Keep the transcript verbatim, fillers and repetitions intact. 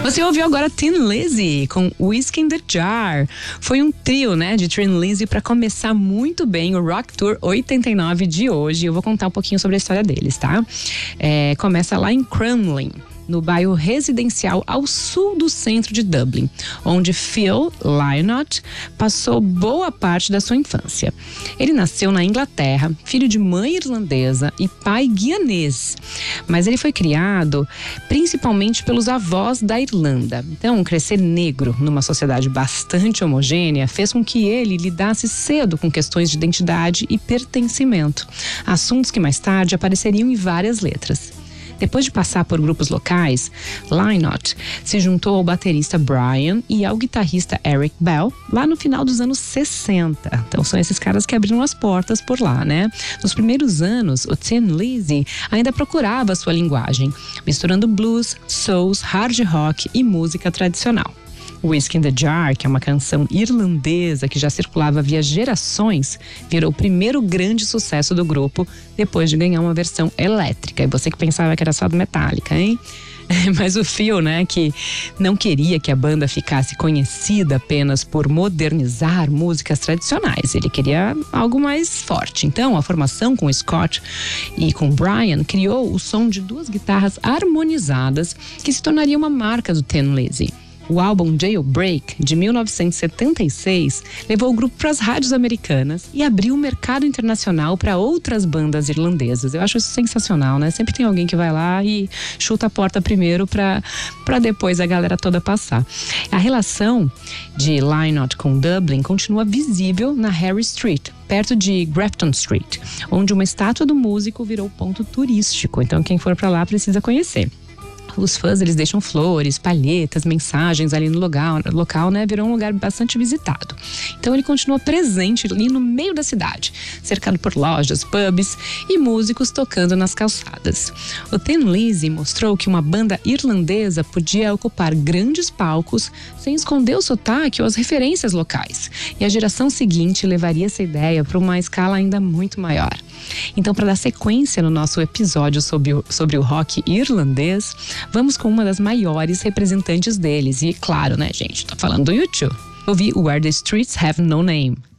Você ouviu agora Thin Lizzy com Whiskey in the Jar. Foi um trio, né, de Thin Lizzy para começar muito bem o Rock Tour oitenta e nove de hoje. Eu vou contar um pouquinho sobre a história deles, tá? É, começa lá em Crumlin, no bairro residencial ao sul do centro de Dublin, onde Phil Lynott passou boa parte da sua infância. Ele nasceu na Inglaterra, filho de mãe irlandesa e pai guianês, mas ele foi criado principalmente pelos avós da Irlanda. Então, crescer negro numa sociedade bastante homogênea fez com que ele lidasse cedo com questões de identidade e pertencimento, assuntos que mais tarde apareceriam em várias letras. Depois de passar por grupos locais, Lynott se juntou ao baterista Brian e ao guitarrista Eric Bell lá no final dos anos sessenta. Então são esses caras que abriram as portas por lá, né? Nos primeiros anos, o Thin Lizzy ainda procurava sua linguagem, misturando blues, souls, hard rock e música tradicional. Whiskey in the Jar, que é uma canção irlandesa que já circulava via gerações, virou o primeiro grande sucesso do grupo depois de ganhar uma versão elétrica. E você que pensava que era só do Metallica, hein? Mas o Phil, né, que não queria que a banda ficasse conhecida apenas por modernizar músicas tradicionais. Ele queria algo mais forte. Então, a formação com o Scott e com o Brian criou o som de duas guitarras harmonizadas que se tornaria uma marca do Thin Lizzy. O álbum Jailbreak, de mil novecentos e setenta e seis, levou o grupo para as rádios americanas e abriu o mercado internacional para outras bandas irlandesas. Eu acho isso sensacional, né? Sempre tem alguém que vai lá e chuta a porta primeiro para para depois a galera toda passar. A relação de Lynott com Dublin continua visível na Harry Street, perto de Grafton Street, onde uma estátua do músico virou ponto turístico. Então quem for para lá precisa conhecer. Os fãs, eles deixam flores, palhetas, mensagens ali no local, local, né? Virou um lugar bastante visitado. Então ele continua presente ali no meio da cidade, cercado por lojas, pubs e músicos tocando nas calçadas. O Thin Lizzy mostrou que uma banda irlandesa podia ocupar grandes palcos sem esconder o sotaque ou as referências locais. E a geração seguinte levaria essa ideia para uma escala ainda muito maior. Então, para dar sequência no nosso episódio sobre o, sobre o rock irlandês, vamos com uma das maiores representantes deles. E claro, né, gente, tô falando do U dois. Ouvi Where the Streets Have No Name.